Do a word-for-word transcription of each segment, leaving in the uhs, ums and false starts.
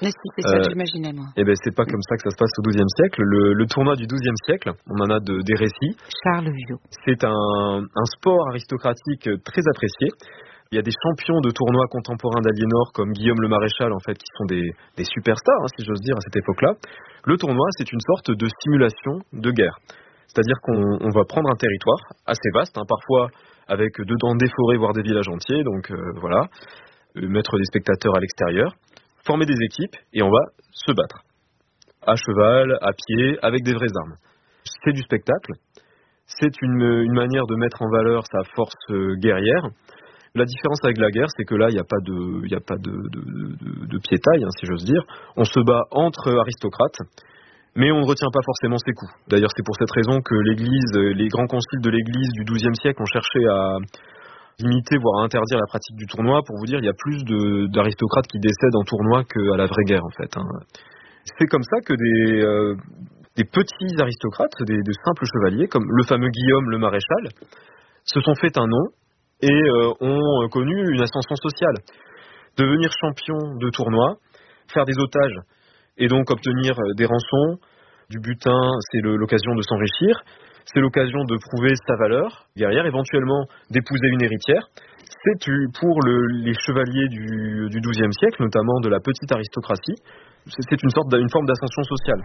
Mais si, c'est ça euh, que j'imaginais, moi. Et ben, c'est pas comme ça que ça se passe au douzième siècle. Le, le tournoi du douzième siècle, on en a de, des récits. Charles Viau. C'est un, un sport aristocratique très apprécié. Il y a des champions de tournois contemporains d'Aliénor comme Guillaume le Maréchal, en fait, qui sont des, des superstars, hein, si j'ose dire, à cette époque-là. Le tournoi, c'est une sorte de simulation de guerre. C'est-à-dire qu'on on va prendre un territoire assez vaste, hein, parfois avec dedans des forêts, voire des villages entiers, donc euh, voilà, euh, mettre des spectateurs à l'extérieur, former des équipes, et on va se battre. À cheval, à pied, avec des vraies armes. C'est du spectacle, c'est une, une manière de mettre en valeur sa force euh, guerrière. La différence avec la guerre, c'est que là, il n'y a pas de, il y a pas de, de, de, de piétaille, hein, si j'ose dire. On se bat entre aristocrates, mais on ne retient pas forcément ses coups. D'ailleurs, c'est pour cette raison que l'Église, les grands conciles de l'Église du douzième siècle ont cherché à limiter, voire à interdire la pratique du tournoi. Pour vous dire, il y a plus de, d'aristocrates qui décèdent en tournoi qu'à la vraie guerre, en fait. Hein. C'est comme ça que des, euh, des petits aristocrates, des, de simples chevaliers, comme le fameux Guillaume le Maréchal, se sont fait un nom et euh, ont connu une ascension sociale. Devenir champion de tournoi, faire des otages et donc obtenir des rançons, du butin, c'est le, l'occasion de s'enrichir, c'est l'occasion de prouver sa valeur guerrière, éventuellement d'épouser une héritière. C'est pour le, les chevaliers du, du douzième siècle, notamment de la petite aristocratie, c'est, c'est une sorte une forme d'ascension sociale.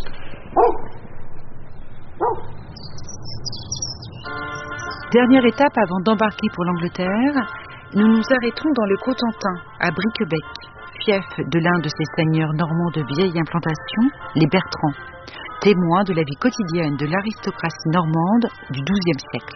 Dernière étape avant d'embarquer pour l'Angleterre, nous nous arrêtons dans le Cotentin, à Briquebec, fief de l'un de ces seigneurs normands de vieille implantation, les Bertrands, témoins de la vie quotidienne de l'aristocratie normande du douzième siècle.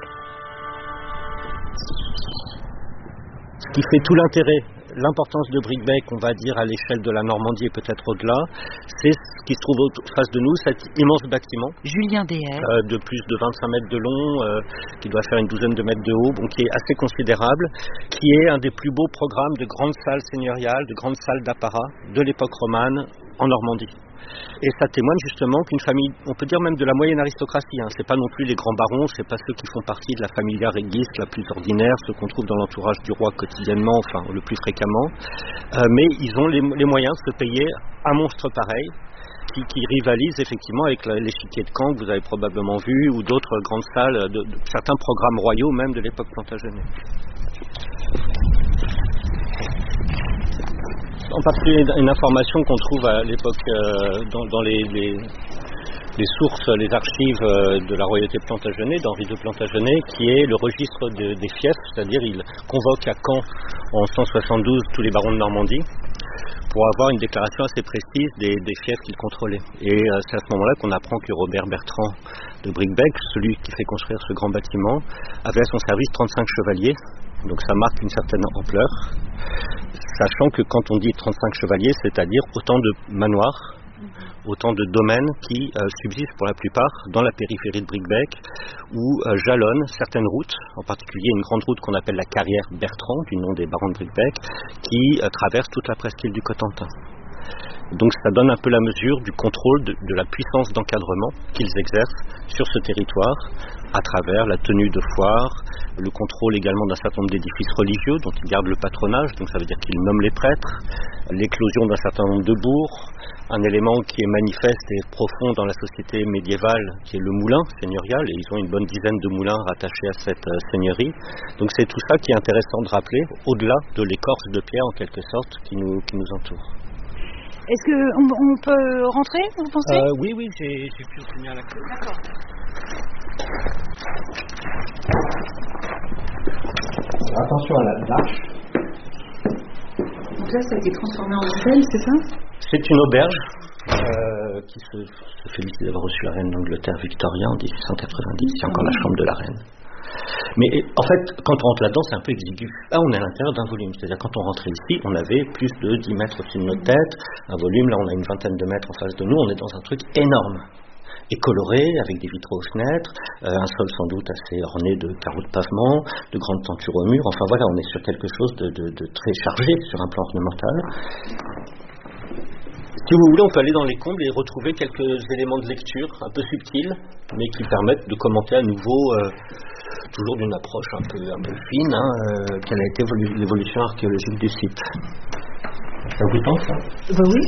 Ce qui fait tout l'intérêt, l'importance de Briquebec, on va dire à l'échelle de la Normandie et peut-être au-delà, c'est ce qui se trouve en face de nous, cet immense bâtiment. Julien Deshayes. Euh, de plus de vingt-cinq mètres de long, euh, qui doit faire une douzaine de mètres de haut, bon, qui est assez considérable, qui est un des plus beaux programmes de grandes salles seigneuriales, de grandes salles d'apparat de l'époque romane en Normandie. Et ça témoigne justement qu'une famille, on peut dire même de la moyenne aristocratie, hein, c'est pas non plus les grands barons, c'est pas ceux qui font partie de la familia regis la plus ordinaire, ceux qu'on trouve dans l'entourage du roi quotidiennement, enfin le plus fréquemment, euh, mais ils ont les, les moyens de se payer un monstre pareil, qui, qui rivalise effectivement avec la, l'échiquier de Caen que vous avez probablement vu, ou d'autres grandes salles, de, de certains programmes royaux même de l'époque plantagenète. En particulier une information qu'on trouve à l'époque euh, dans, dans les, les, les sources, les archives euh, de la royauté Plantagenet, d'Henri de Plantagenet, qui est le registre de, des fiefs, c'est-à-dire il convoque à Caen en cent soixante-douze tous les barons de Normandie pour avoir une déclaration assez précise des, des fiefs qu'il contrôlait. Et euh, c'est à ce moment-là qu'on apprend que Robert Bertrand de Briquebec, celui qui fait construire ce grand bâtiment, avait à son service trente-cinq chevaliers. Donc ça marque une certaine ampleur, sachant que quand on dit trente-cinq chevaliers, c'est-à-dire autant de manoirs, autant de domaines qui euh, subsistent pour la plupart dans la périphérie de Briquebec, où euh, jalonnent certaines routes, en particulier une grande route qu'on appelle la carrière Bertrand, du nom des barons de Briquebec, qui euh, traverse toute la presqu'île du Cotentin. Donc ça donne un peu la mesure du contrôle de, de la puissance d'encadrement qu'ils exercent sur ce territoire à travers la tenue de foires, le contrôle également d'un certain nombre d'édifices religieux dont ils gardent le patronage, donc ça veut dire qu'ils nomment les prêtres, l'éclosion d'un certain nombre de bourgs, un élément qui est manifeste et profond dans la société médiévale qui est le moulin seigneurial, et ils ont une bonne dizaine de moulins rattachés à cette euh, seigneurie. Donc c'est tout ça qui est intéressant de rappeler, au-delà de l'écorce de pierre en quelque sorte qui nous, qui nous entoure. Est-ce qu'on on peut rentrer, vous pensez ? euh, Oui, oui, j'ai, j'ai pu obtenir la clé. D'accord. Attention à la marche. Donc là, ça a été transformé en hôtel, c'est ça ? C'est une auberge euh, qui se, se félicite d'avoir reçu la reine d'Angleterre Victoria en dix-huit cent quatre-vingt-dix. C'est encore la chambre de la reine. Mais en fait, quand on rentre là-dedans, c'est un peu exigu. Là, on est à l'intérieur d'un volume. C'est-à-dire, quand on rentrait ici, on avait plus de dix mètres au-dessus de notre tête. Un volume, là, on a une vingtaine de mètres en face de nous. On est dans un truc énorme. Et coloré, avec des vitraux aux fenêtres, euh, un sol sans doute assez orné de carreaux de pavement, de grandes tentures au mur. Enfin voilà, on est sur quelque chose de, de, de très chargé sur un plan ornemental. Si vous voulez, on peut aller dans les combles et retrouver quelques éléments de lecture un peu subtils, mais qui permettent de commenter à nouveau, euh, toujours d'une approche un peu, un peu fine, hein, euh, quelle a été l'évolution archéologique du site. Ça vous tente, ça ? Bah oui.